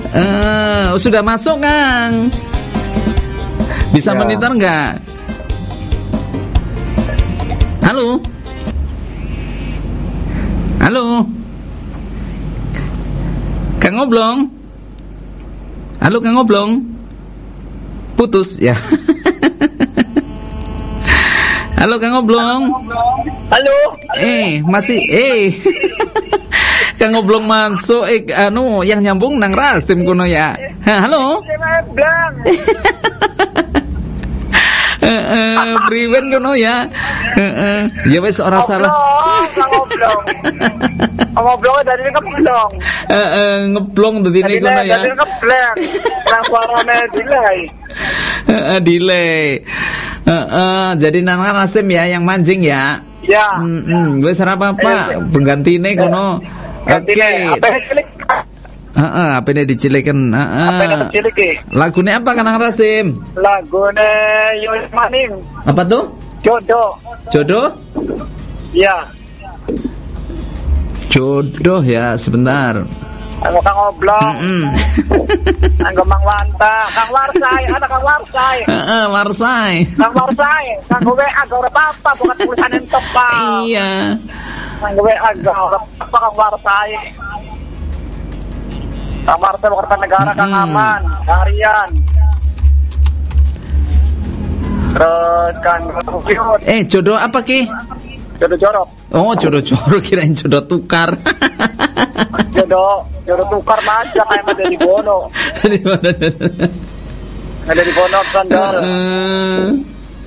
Sudah masuk, Kang. Bisa Ya. monitor nggak? Halo. Halo. Kang Ngoblong. Halo, Kang Ngoblong. Putus ya. Halo, Kang Ngoblong. Halo. Masih Kang Ngoblong masuk yang nyambung nang ras tim kuno ya. Halo. Priwen kono ya. Ya wis ora salah. Ngoblong. Ngoblong dari keblong. Ngeblong dadi ini kono ya. Dari keblong. Nang suarane delay. Delay. Jadi nang Rasim ya yang mancing ya. Ya. Wis ora apa-apa, penggantine kono. Oke. Apa ini dicilikan? Apa ini dicilikan? Lagune apa Kanang Rasim? Lagune Yus Maning. Apa tuh? Jodoh. Jodoh? Iya. Jodoh ya, sebentar. Aku Kang Ngoblong. Anggo Mang Wanta, Kang Warsai, ada Kang Warsai. Warsai. Kang Warsai, Kang WA agak ora apa-apa, bukan tulisan entok, Pak. Iya. Kang WA agak ora apa Kang Warsai. Kang Warsai Kertanegara, Kang Aman, harian. Terus Kang Rupiut. Jodoh apa Ki? Jodoh jorok. Oh, jodoh jorok, kirain jodoh tukar. Jodoh tukar aja kayak ada di Bono. Ada di Bono Sandal.